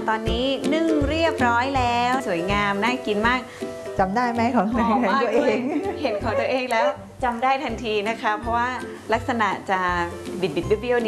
ตอนนี้นึ่งเรียบร้อยแล้วสวยงามน่ากินมากจำได้ไหมของตัวเองเห็นของตัวเองแล้วจำได้ทันทีนะคะเพราะว่าลักษณะจะบิดๆเบี้ยวๆ